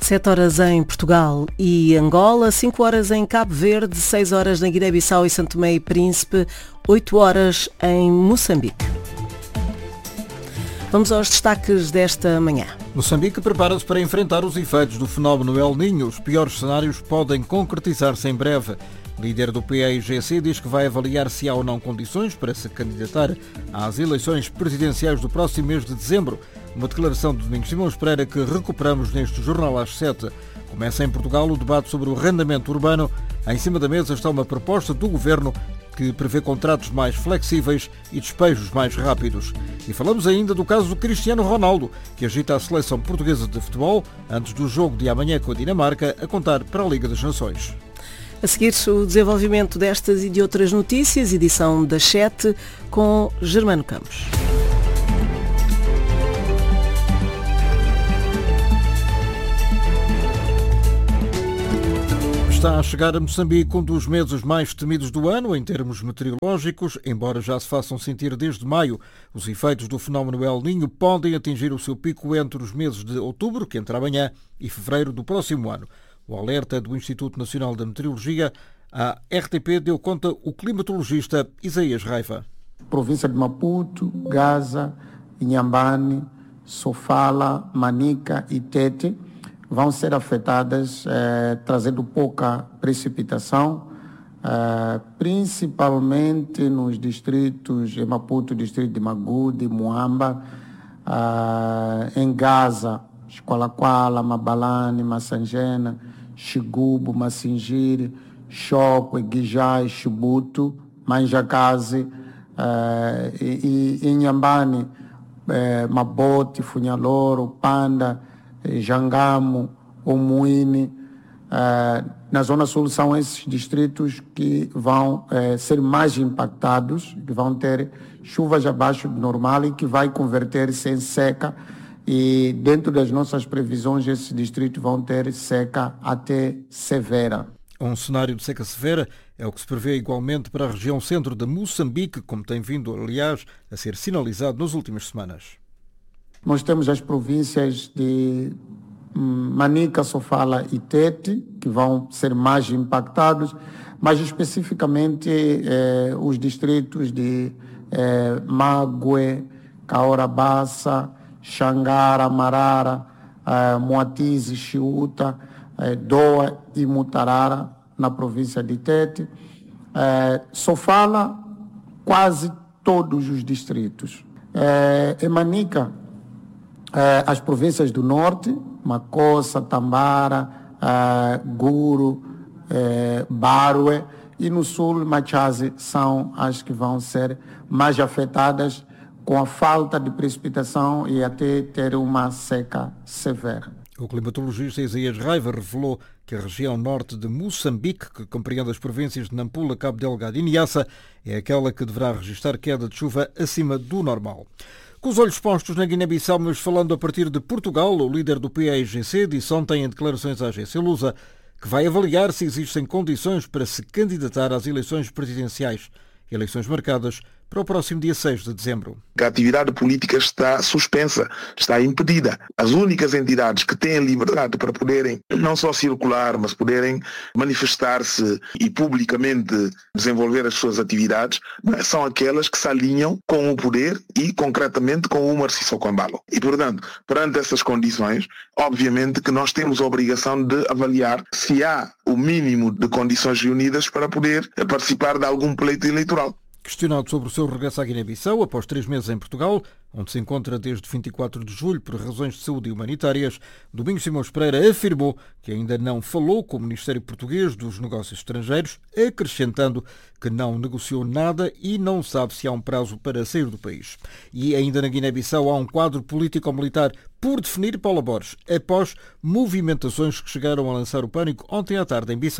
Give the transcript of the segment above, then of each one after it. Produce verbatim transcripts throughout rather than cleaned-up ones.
sete horas em Portugal e Angola, cinco horas em Cabo Verde, seis horas na Guiné-Bissau e São Tomé e Príncipe, oito horas em Moçambique. Vamos aos destaques desta manhã. Moçambique prepara-se para enfrentar os efeitos do fenómeno El Niño. Os piores cenários podem concretizar-se em breve. O líder do P A I G C diz que vai avaliar se há ou não condições para se candidatar às eleições presidenciais do próximo mês de dezembro. Uma declaração de Domingos Simões Pereira que recuperamos neste Jornal às sete. Começa em Portugal o debate sobre o arrendamento urbano. Em cima da mesa está uma proposta do Governo que prevê contratos mais flexíveis e despejos mais rápidos. E falamos ainda do caso do Cristiano Ronaldo, que agita a seleção portuguesa de futebol antes do jogo de amanhã com a Dinamarca, a contar para a Liga das Nações. A seguir, o desenvolvimento destas e de outras notícias, edição das sete, com Germano Campos. Está a chegar a Moçambique um dos meses mais temidos do ano em termos meteorológicos, embora já se façam sentir desde maio. Os efeitos do fenómeno El Niño podem atingir o seu pico entre os meses de outubro, que entra amanhã, e fevereiro do próximo ano. O alerta do Instituto Nacional da Meteorologia, a R T P deu conta o climatologista Isaías Raiva. Província de Maputo, Gaza, Inhambane, Sofala, Manica e Tete vão ser afetadas, eh, trazendo pouca precipitação, eh, principalmente nos distritos de Maputo, distrito de Magude, Muamba, eh, em Gaza, Esqualaquala, Mabalane, Massangena, Xigubo, Massingiri, Choco, Guijai, Chibuto, Manjakazi, eh, e, e Inhambane, eh, Mabote, Funhaloro, Panda, Jangamo, Omuine. Uh, na Zona Sul são esses distritos que vão uh, ser mais impactados, que vão ter chuvas abaixo do normal e que vai converter-se em seca. E dentro das nossas previsões, esses distritos vão ter seca até severa. Um cenário de seca severa é o que se prevê igualmente para a região centro de Moçambique, como tem vindo, aliás, a ser sinalizado nas últimas semanas. Nós temos as províncias de Manica, Sofala e Tete, que vão ser mais impactados, mas especificamente eh, os distritos de eh, Mague, Caorabassa, Xangara, Marara, eh, Moatize, Chiuta, eh, Doa e Mutarara, na província de Tete. Eh, Sofala, quase todos os distritos. Eh, em Manica, Uh, as províncias do norte, Macossa, Tambara, uh, Guru, uh, Barue, e no sul, Machaze, são as que vão ser mais afetadas com a falta de precipitação e até ter uma seca severa. O climatologista Isaías Raiva revelou que a região norte de Moçambique, que compreende as províncias de Nampula, Cabo Delgado e Niassa, é aquela que deverá registrar queda de chuva acima do normal. Com os olhos postos na Guiné-Bissau, mas falando a partir de Portugal, o líder do P A I G C disse ontem em declarações à agência Lusa que vai avaliar se existem condições para se candidatar às eleições presidenciais, eleições marcadas para o próximo dia seis de dezembro. A atividade política está suspensa, está impedida. As únicas entidades que têm liberdade para poderem não só circular, mas poderem manifestar-se e publicamente desenvolver as suas atividades são aquelas que se alinham com o poder e concretamente com o Marci Sokambalo. E, portanto, perante essas condições, obviamente que nós temos a obrigação de avaliar se há o mínimo de condições reunidas para poder participar de algum pleito eleitoral. Questionado sobre o seu regresso à Guiné-Bissau, após três meses em Portugal, onde se encontra desde vinte e quatro de julho por razões de saúde e humanitárias, Domingos Simões Pereira afirmou que ainda não falou com o Ministério Português dos Negócios Estrangeiros, acrescentando que não negociou nada e não sabe se há um prazo para sair do país. E ainda na Guiné-Bissau há um quadro político-militar por definir, Paula Borges, após movimentações que chegaram a lançar o pânico ontem à tarde em Bissau.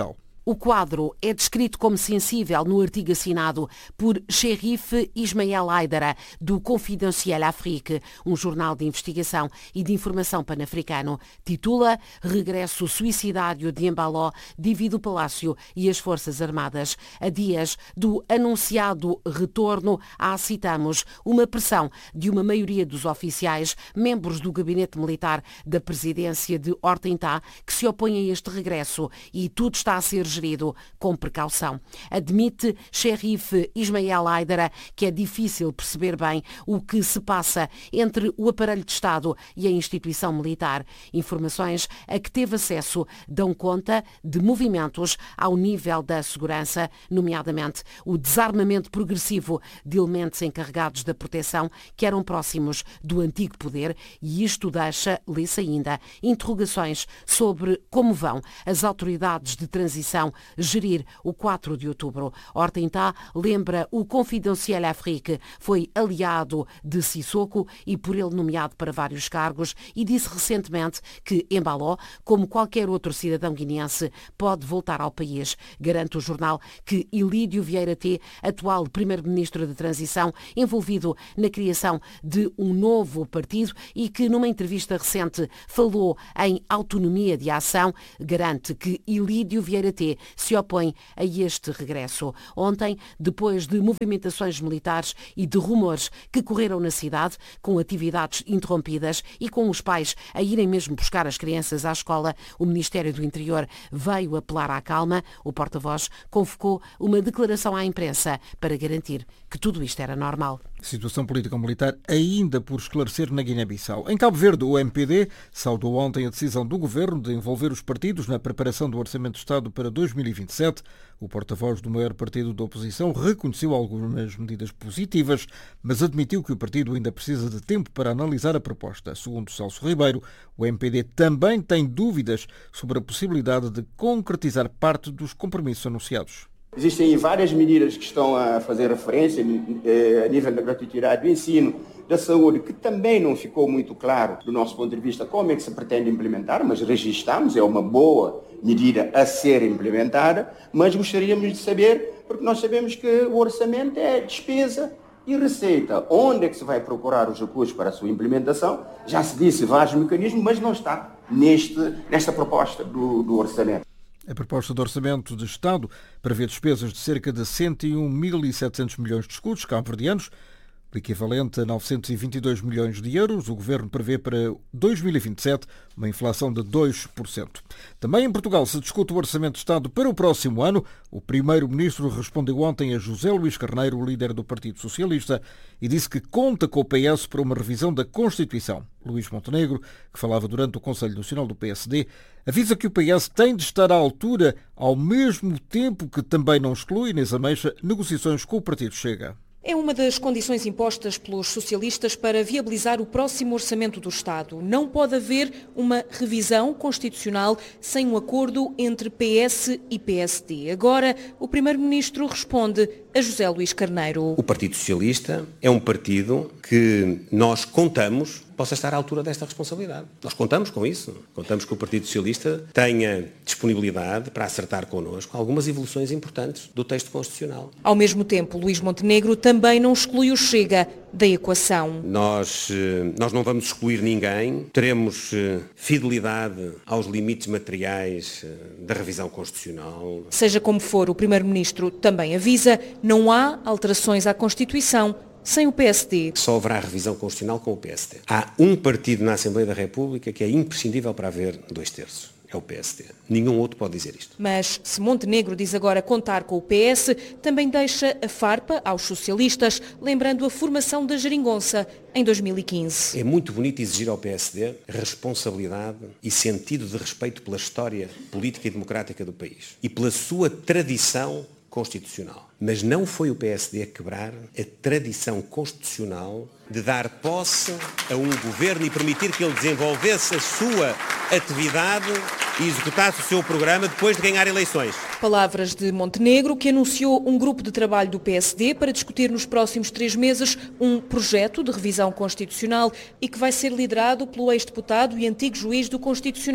O quadro é descrito como sensível no artigo assinado por Cherif Ismael Haidara, do Confidentiel Afrique, um jornal de investigação e de informação pan-africano. Titula Regresso suicidário de Embaló divide o Palácio e as Forças Armadas. A dias do anunciado retorno, há, citamos, uma pressão de uma maioria dos oficiais, membros do gabinete militar da presidência de Horta, que se opõem a este regresso, e tudo está a ser gerido com precaução. Admite Cherif Ismael Haidara que é difícil perceber bem o que se passa entre o aparelho de Estado e a instituição militar. Informações a que teve acesso dão conta de movimentos ao nível da segurança, nomeadamente o desarmamento progressivo de elementos encarregados da proteção que eram próximos do antigo poder, e isto deixa, lê-se ainda, interrogações sobre como vão as autoridades de transição gerir o quatro de outubro. Horta, lembra o Confidentiel Afrique, foi aliado de Sissoko e por ele nomeado para vários cargos, e disse recentemente que Embaló, como qualquer outro cidadão guineense, pode voltar ao país. Garante o jornal que Ilídio Vieira T, atual primeiro-ministro de transição, envolvido na criação de um novo partido e que numa entrevista recente falou em autonomia de ação, garante que Ilídio Vieira T se opõe a este regresso. Ontem, depois de movimentações militares e de rumores que correram na cidade, com atividades interrompidas e com os pais a irem mesmo buscar as crianças à escola, o Ministério do Interior veio apelar à calma. O porta-voz convocou uma declaração à imprensa para garantir que tudo isto era normal. Situação político-militar ainda por esclarecer na Guiné-Bissau. Em Cabo Verde, o M P D saudou ontem a decisão do governo de envolver os partidos na preparação do Orçamento de Estado para dois mil e vinte e sete. O porta-voz do maior partido da oposição reconheceu algumas medidas positivas, mas admitiu que o partido ainda precisa de tempo para analisar a proposta. Segundo Celso Ribeiro, o M P D também tem dúvidas sobre a possibilidade de concretizar parte dos compromissos anunciados. Existem várias medidas que estão a fazer referência a nível da gratuidade do ensino, da saúde, que também não ficou muito claro do nosso ponto de vista como é que se pretende implementar, mas registramos, é uma boa medida a ser implementada, mas gostaríamos de saber, porque nós sabemos que o orçamento é despesa e receita. Onde é que se vai procurar os recursos para a sua implementação? Já se disse vários mecanismos, mas não está neste, nesta proposta do, do orçamento. A proposta de orçamento de Estado prevê despesas de cerca de cento e um mil e setecentos milhões de escudos cabo-verdianos, o equivalente a novecentos e vinte e dois milhões de euros. O Governo prevê para dois mil e vinte e sete uma inflação de dois por cento. Também em Portugal se discute o Orçamento de Estado para o próximo ano. O Primeiro-Ministro respondeu ontem a José Luís Carneiro, o líder do Partido Socialista, e disse que conta com o P S para uma revisão da Constituição. Luís Montenegro, que falava durante o Conselho Nacional do P S D, avisa que o P S tem de estar à altura, ao mesmo tempo que também não exclui, Inês Ameixa, negociações com o Partido Chega. É uma das condições impostas pelos socialistas para viabilizar o próximo orçamento do Estado. Não pode haver uma revisão constitucional sem um acordo entre P S e P S D. Agora, o Primeiro-Ministro responde a José Luís Carneiro. O Partido Socialista é um partido que nós contamos possa estar à altura desta responsabilidade. Nós contamos com isso. Contamos que o Partido Socialista tenha disponibilidade para acertar connosco algumas evoluções importantes do texto constitucional. Ao mesmo tempo, Luís Montenegro também não exclui o Chega da equação. Nós, nós não vamos excluir ninguém. Teremos fidelidade aos limites materiais da revisão constitucional. Seja como for, o Primeiro-Ministro também avisa, não há alterações à Constituição sem o P S D. Só haverá revisão constitucional com o P S D. Há um partido na Assembleia da República que é imprescindível para haver dois terços. É o P S D. Nenhum outro pode dizer isto. Mas se Montenegro diz agora contar com o P S, também deixa a farpa aos socialistas, lembrando a formação da Geringonça em dois mil e quinze. É muito bonito exigir ao P S D responsabilidade e sentido de respeito pela história política e democrática do país e pela sua tradição constitucional. Mas não foi o P S D a quebrar a tradição constitucional de dar posse a um governo e permitir que ele desenvolvesse a sua atividade e executasse o seu programa depois de ganhar eleições. Palavras de Montenegro, que anunciou um grupo de trabalho do P S D para discutir nos próximos três meses um projeto de revisão constitucional e que vai ser liderado pelo ex-deputado e antigo juiz do Constitucional,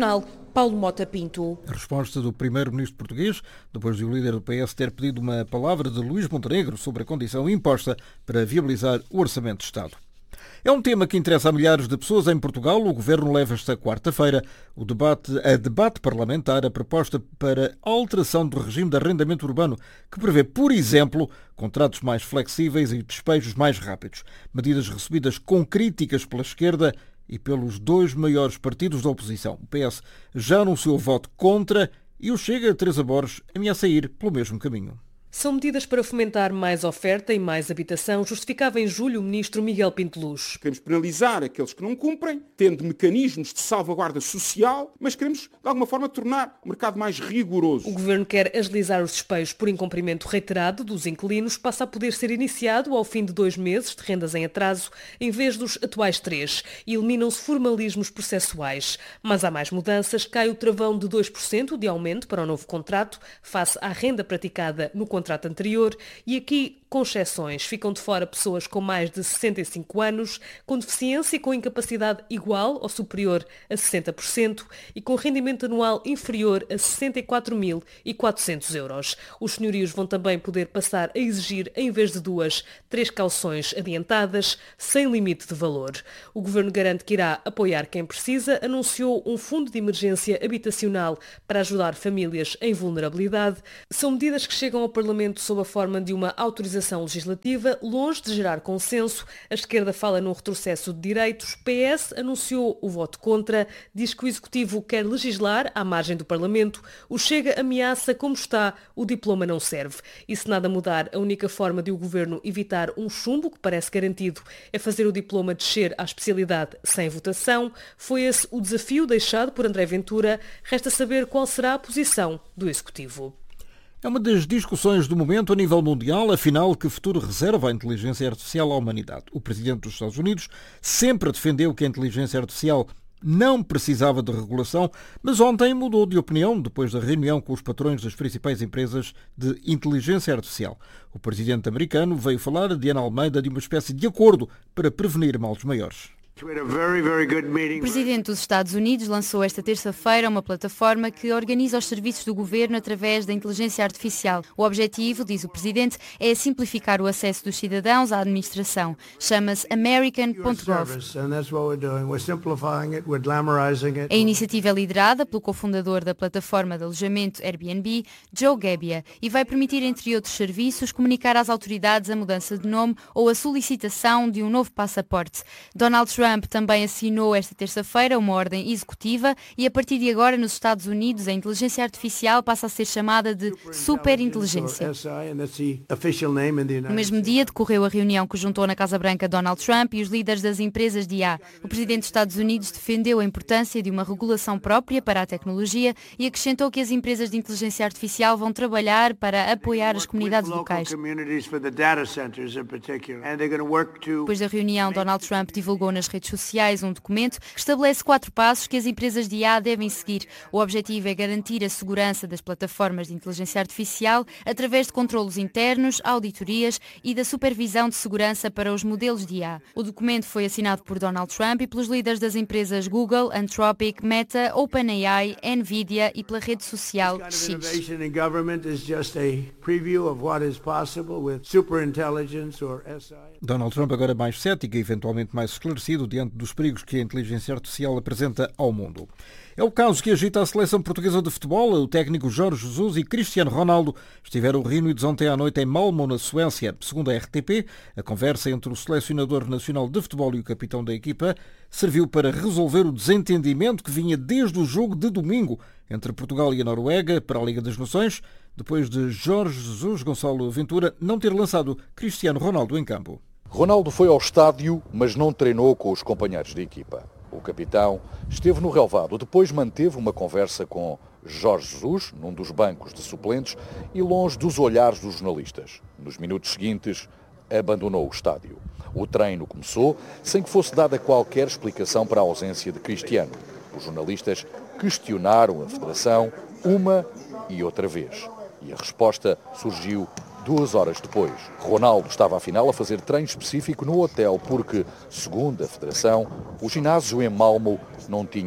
Paulo Mota Pinto. A resposta do primeiro-ministro português, depois de o líder do P S ter pedido uma palavra de Luís Montenegro sobre a condição imposta para viabilizar o Orçamento de Estado. É um tema que interessa a milhares de pessoas em Portugal. O Governo leva esta quarta-feira o debate, a debate parlamentar a proposta para a alteração do regime de arrendamento urbano, que prevê, por exemplo, contratos mais flexíveis e despejos mais rápidos. Medidas recebidas com críticas pela esquerda e pelos dois maiores partidos da oposição. O P S já anunciou voto contra e o Chega, Teresa Borges, ameaça ir pelo mesmo caminho. São medidas para fomentar mais oferta e mais habitação, justificava em julho o ministro Miguel Pinteluz. Queremos penalizar aqueles que não cumprem, tendo mecanismos de salvaguarda social, mas queremos, de alguma forma, tornar o mercado mais rigoroso. O Governo quer agilizar os despejos por incumprimento reiterado dos inquilinos, passa a poder ser iniciado ao fim de dois meses de rendas em atraso, em vez dos atuais três, e eliminam-se formalismos processuais. Mas há mais mudanças, cai o travão de dois por cento de aumento para o novo contrato, face à renda praticada no contrato contrato anterior, e aqui, com exceções, ficam de fora pessoas com mais de sessenta e cinco anos, com deficiência e com incapacidade igual ou superior a sessenta por cento e com rendimento anual inferior a sessenta e quatro mil e quatrocentos euros. Os senhorios vão também poder passar a exigir, em vez de duas, três cauções adiantadas, sem limite de valor. O Governo garante que irá apoiar quem precisa, anunciou um fundo de emergência habitacional para ajudar famílias em vulnerabilidade. São medidas que chegam ao Parlamento sob a forma de uma autorização legislativa, longe de gerar consenso. A esquerda fala num retrocesso de direitos. P S anunciou o voto contra, diz que o Executivo quer legislar à margem do Parlamento. O Chega ameaça, como está, o diploma não serve. E se nada mudar, a única forma de o Governo evitar um chumbo, que parece garantido, é fazer o diploma descer à especialidade sem votação. Foi esse o desafio deixado por André Ventura. Resta saber qual será a posição do Executivo. É uma das discussões do momento a nível mundial, afinal, que futuro reserva a inteligência artificial à humanidade. O presidente dos Estados Unidos sempre defendeu que a inteligência artificial não precisava de regulação, mas ontem mudou de opinião depois da reunião com os patrões das principais empresas de inteligência artificial. O presidente americano veio falar, Diana Almeida, de uma espécie de acordo para prevenir males maiores. O Presidente dos Estados Unidos lançou esta terça-feira uma plataforma que organiza os serviços do governo através da inteligência artificial. O objetivo, diz o Presidente, é simplificar o acesso dos cidadãos à administração. Chama-se American ponto gov. A iniciativa é liderada pelo cofundador da plataforma de alojamento Airbnb, Joe Gebbia, e vai permitir, entre outros serviços, comunicar às autoridades a mudança de nome ou a solicitação de um novo passaporte. Donald Trump Trump também assinou esta terça-feira uma ordem executiva e a partir de agora nos Estados Unidos a inteligência artificial passa a ser chamada de superinteligência. No mesmo dia decorreu a reunião que juntou na Casa Branca Donald Trump e os líderes das empresas de I A. O presidente dos Estados Unidos defendeu a importância de uma regulação própria para a tecnologia e acrescentou que as empresas de inteligência artificial vão trabalhar para apoiar as comunidades locais. Depois da reunião, Donald Trump divulgou nas redes sociais um documento que estabelece quatro passos que as empresas de I A devem seguir. O objetivo é garantir a segurança das plataformas de inteligência artificial através de controlos internos, auditorias e da supervisão de segurança para os modelos de I A. O documento foi assinado por Donald Trump e pelos líderes das empresas Google, Anthropic, Meta, OpenAI, Nvidia e pela rede social X. Donald Trump agora mais cético e eventualmente mais esclarecido diante dos perigos que a inteligência artificial apresenta ao mundo. É o caso que agita a seleção portuguesa de futebol. O técnico Jorge Jesus e Cristiano Ronaldo estiveram reunidos ontem à noite em Malmö, na Suécia. Segundo a R T P, a conversa entre o selecionador nacional de futebol e o capitão da equipa serviu para resolver o desentendimento que vinha desde o jogo de domingo entre Portugal e a Noruega para a Liga das Nações, depois de Jorge Jesus, Gonçalo Ventura, não ter lançado Cristiano Ronaldo em campo. Ronaldo foi ao estádio, mas não treinou com os companheiros de equipa. O capitão esteve no relvado, depois manteve uma conversa com Jorge Jesus, num dos bancos de suplentes, e longe dos olhares dos jornalistas. Nos minutos seguintes, abandonou o estádio. O treino começou sem que fosse dada qualquer explicação para a ausência de Cristiano. Os jornalistas questionaram a Federação uma e outra vez. E a resposta surgiu duas horas depois. Ronaldo estava afinal a fazer treino específico no hotel porque, segundo a Federação, o ginásio em Malmö não tinha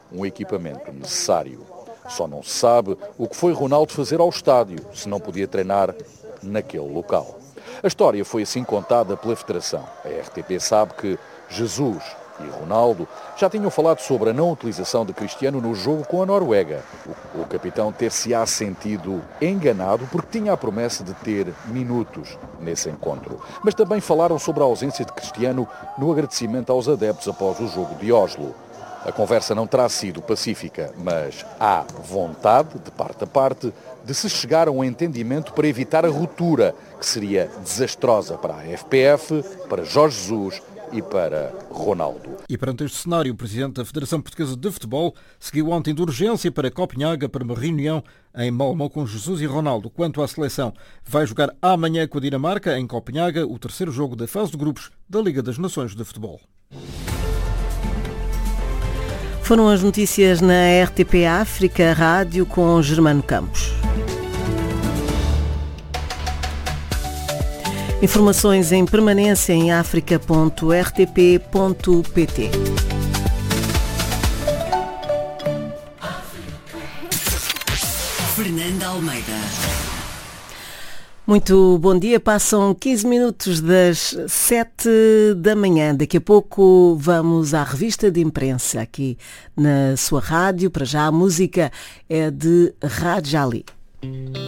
um equipamento necessário. Só não se sabe o que foi Ronaldo fazer ao estádio, se não podia treinar naquele local. A história foi assim contada pela Federação. A R T P sabe que Jesus e Ronaldo já tinham falado sobre a não utilização de Cristiano no jogo com a Noruega. O, o capitão ter-se-á sentido enganado porque tinha a promessa de ter minutos nesse encontro. Mas também falaram sobre a ausência de Cristiano no agradecimento aos adeptos após o jogo de Oslo. A conversa não terá sido pacífica, mas há vontade, de parte a parte, de se chegar a um entendimento para evitar a ruptura, que seria desastrosa para a F P F, para Jorge Jesus e para Ronaldo. E perante este cenário, o presidente da Federação Portuguesa de Futebol seguiu ontem de urgência para Copenhaga para uma reunião em Malmö com Jesus e Ronaldo. Quanto à seleção, vai jogar amanhã com a Dinamarca, em Copenhaga, o terceiro jogo da fase de grupos da Liga das Nações de Futebol. Foram as notícias na R T P África Rádio com Germano Campos. Informações em permanência em africa ponto r t p ponto p t. Fernanda Almeida. Muito bom dia, passam quinze minutos das sete da manhã. Daqui a pouco vamos à revista de imprensa aqui na sua rádio. Para já a música é de Rajali.